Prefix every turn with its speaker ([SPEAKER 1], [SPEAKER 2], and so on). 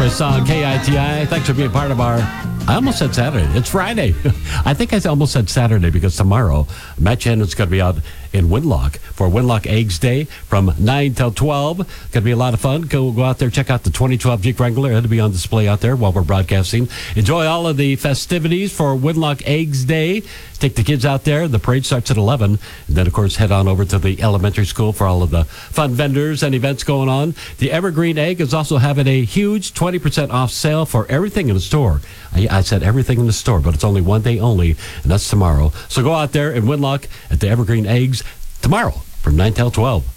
[SPEAKER 1] This on KITI. Thanks for being part of our... I almost said Saturday. It's Friday. I think I almost said Saturday because tomorrow, Matt Shannon's going to be out in Winlock for Winlock Eggs Day from 9 till 12. Going to be a lot of fun. Go out there, check out the 2012 Jeep Wrangler. It'll be on display out there while we're broadcasting. Enjoy all of the festivities for Winlock Eggs Day. Take the kids out there. The parade starts at 11. And then, of course, head on over to the elementary school for all of the fun vendors and events going on. The Evergreen Egg is also having a huge 20% off sale for everything in the store. I said everything in the store, but it's only one day only, and that's tomorrow. So go out there and Winlock at the Evergreen Eggs tomorrow from 9 till 12.